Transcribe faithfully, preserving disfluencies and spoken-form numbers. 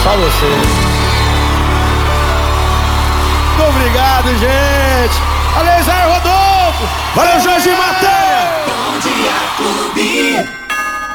Só você. Muito obrigado, gente. Valeu, Zé Rodolfo. Valeu, Jorge Matheus.